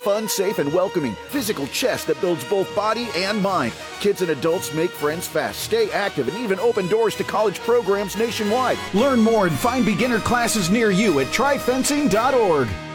fun, safe, and welcoming. Physical chess that builds both body and mind. Kids and adults make friends fast, stay active, and even open doors to college programs nationwide. Learn more and find beginner classes near you at tryfencing.org.